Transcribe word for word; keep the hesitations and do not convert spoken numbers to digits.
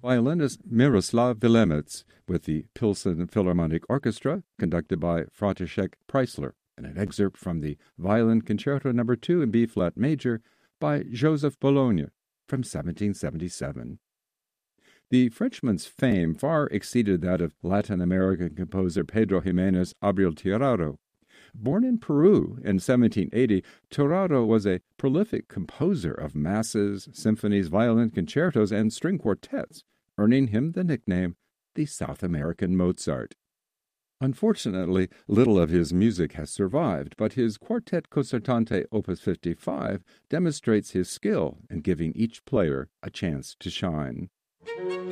violinist Miroslav Vilemets with the Pilsen Philharmonic Orchestra, conducted by František Preissler, and an excerpt from the Violin Concerto Number two in B-flat major by Joseph Bologna from seventeen seventy-seven. The Frenchman's fame far exceeded that of Latin American composer Pedro Ximénez Abril Tirado. Born in Peru in seventeen eighty, Tirado was a prolific composer of masses, symphonies, violin concertos, and string quartets, earning him the nickname the South American Mozart. Unfortunately, little of his music has survived, but his Quartet Concertante Opus fifty-five demonstrates his skill in giving each player a chance to shine.